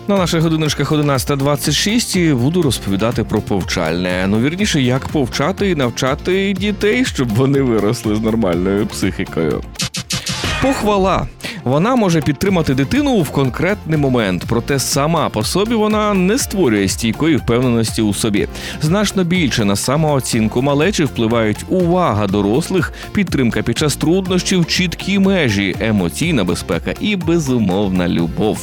На наших годиночках 11:26 і буду розповідати про повчальне. Вірніше, як повчати і навчати дітей, щоб вони виросли з нормальною психікою. Похвала. Вона може підтримати дитину в конкретний момент, проте сама по собі вона не створює стійкої впевненості у собі. Значно більше на самооцінку малечі впливають увага дорослих, підтримка під час труднощів, чіткі межі, емоційна безпека і безумовна любов.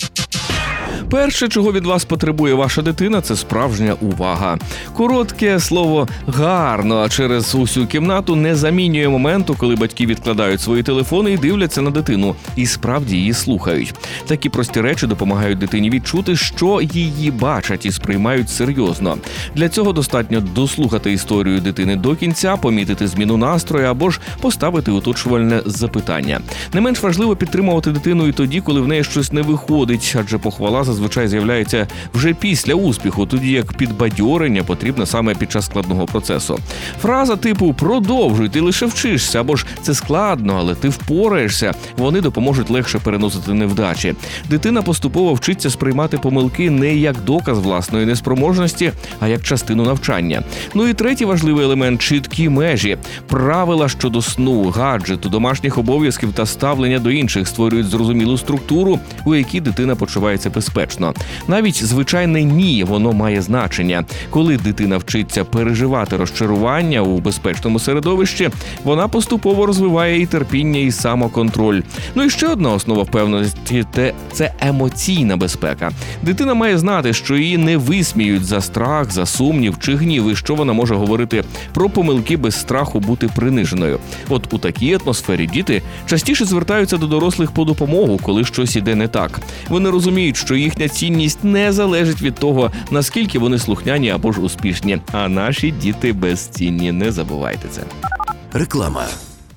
Перше, чого від вас потребує ваша дитина, це справжня увага. Коротке слово «гарно» через усю кімнату не замінює моменту, коли батьки відкладають свої телефони і дивляться на дитину, і справді її слухають. Такі прості речі допомагають дитині відчути, що її бачать і сприймають серйозно. Для цього достатньо дослухати історію дитини до кінця, помітити зміну настрою або ж поставити уточнювальне запитання. Не менш важливо підтримувати дитину і тоді, коли в неї щось не виходить, адже похвала зазвичай з'являється вже після успіху, тоді як підбадьорення потрібне саме під час складного процесу. Фраза типу «продовжуй, ти лише вчишся» або ж «це складно, але ти впораєшся» вони допоможуть легше переносити невдачі. Дитина поступово вчиться сприймати помилки не як доказ власної неспроможності, а як частину навчання. І третій важливий елемент – чіткі межі. Правила щодо сну, гаджету, домашніх обов'язків та ставлення до інших створюють зрозумілу структуру, у якій дитина почувається безпечно. Навіть звичайне «ні» воно має значення. Коли дитина вчиться переживати розчарування у безпечному середовищі, вона поступово розвиває і терпіння, і самоконтроль. І ще одна основа впевненості – це емоційна безпека. Дитина має знати, що її не висміють за страх, за сумнів чи гнів, і що вона може говорити про помилки без страху бути приниженою. От у такій атмосфері діти частіше звертаються до дорослих по допомогу, коли щось іде не так. Вони розуміють, що їхня цінність не залежить від того, наскільки вони слухняні або ж успішні. А наші діти безцінні, не забувайте це. Реклама.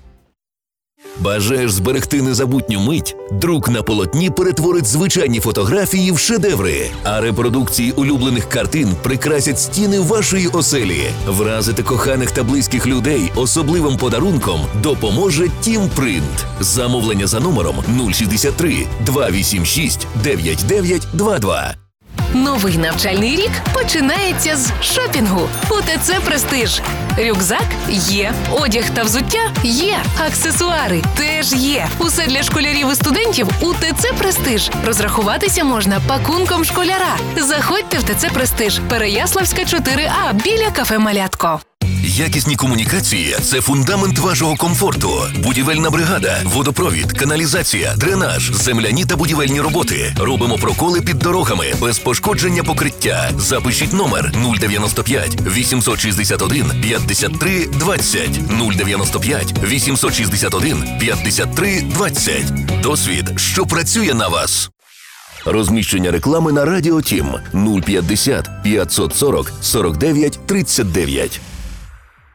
Бажаєш зберегти незабутню мить? Друк на полотні перетворить звичайні фотографії в шедеври, а репродукції улюблених картин прикрасять стіни вашої оселі. Вразити коханих та близьких людей особливим подарунком допоможе Тімпринт. Замовлення за номером 063 286 9922. Новий навчальний рік починається з шопінгу. УТЦ «Престиж». Рюкзак є, одяг та взуття є, аксесуари теж є. Усе для школярів і студентів УТЦ «Престиж». Розрахуватися можна пакунком школяра. Заходьте в ТЦ «Престиж», Переяславська, 4А, біля кафе «Малятко». Якісні комунікації – це фундамент вашого комфорту. Будівельна бригада, водопровід, каналізація, дренаж, земляні та будівельні роботи. Робимо проколи під дорогами, без пошкодження покриття. Запишіть номер 095 861 53 20. 095 861 53 20. Досвід, що працює на вас. Розміщення реклами на Радіо Тім 050 540 49 39.